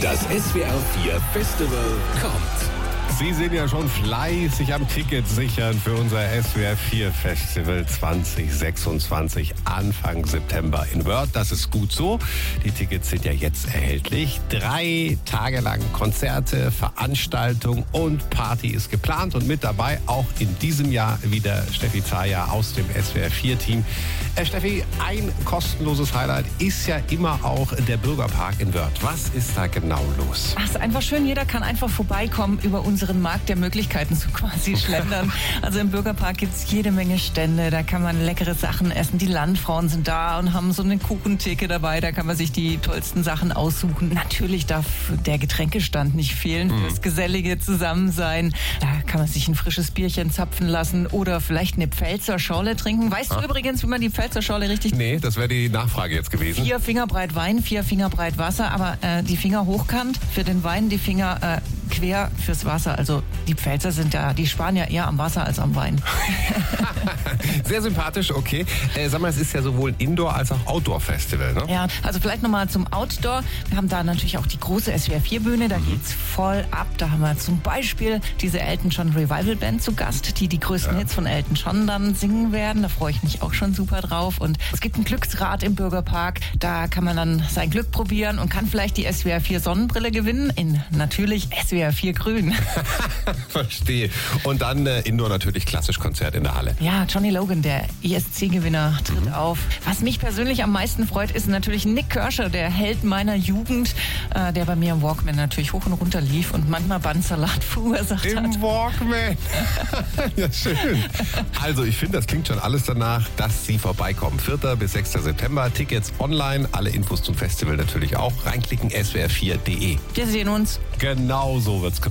Das SWR 4 Festival kommt. Sie sind ja schon fleißig am Ticket sichern für unser SWR 4 Festival 2026 Anfang September in Wörth. Das ist gut so. Die Tickets sind ja jetzt erhältlich. 3 Tage lang Konzerte, Veranstaltung und Party ist geplant. Und mit dabei auch in diesem Jahr wieder Steffi Zaja aus dem SWR 4 Team. Steffi, ein kostenloses Highlight ist ja immer auch der Bürgerpark in Wörth. Was ist da genau los? Ach, ist einfach schön. Jeder kann einfach vorbeikommen über unseren Markt der Möglichkeiten zu quasi schlendern. Also im Bürgerpark gibt es jede Menge Stände, da kann man leckere Sachen essen. Die Landfrauen sind da und haben so eine Kuchentheke dabei, da kann man sich die tollsten Sachen aussuchen. Natürlich darf der Getränkestand nicht fehlen fürs gesellige Zusammensein. Da kann man sich ein frisches Bierchen zapfen lassen oder vielleicht eine Pfälzer Schorle trinken. Weißt du übrigens, wie man die Pfälzer Schorle richtig... Nee, das wäre die Nachfrage jetzt gewesen. 4 Finger breit Wein, 4 Finger breit Wasser, aber die Finger hochkant für den Wein, die Finger quer fürs Wasser. Also die Pfälzer sind ja, die sparen ja eher am Wasser als am Wein. Sehr sympathisch, okay. Sag mal, es ist ja sowohl ein Indoor- als auch Outdoor-Festival, ne? Ja, also vielleicht nochmal zum Outdoor. Wir haben da natürlich auch die große SWR4-Bühne, da geht's voll ab. Da haben wir zum Beispiel diese Elton John Revival Band zu Gast, die größten Hits von Elton John dann singen werden. Da freue ich mich auch schon super drauf. Und es gibt ein Glücksrad im Bürgerpark. Da kann man dann sein Glück probieren und kann vielleicht die SWR4 Sonnenbrille gewinnen in natürlich SWR4 Grün. Verstehe. Und dann Indoor natürlich klassisch Konzert in der Halle. Ja, Johnny Logan, der ESC-Gewinner, tritt auf. Was mich persönlich am meisten freut, ist natürlich Nik Kershaw, der Held meiner Jugend, der bei mir im Walkman natürlich hoch und runter lief und manchmal Bandsalat verursacht hat. Im Walkman. Ja, schön. Also ich finde, das klingt schon alles danach, dass Sie vorbeikommen. 4. bis 6. September, Tickets online, alle Infos zum Festival natürlich auch. Reinklicken swr4.de. Wir sehen uns. Genau so wird's gemacht.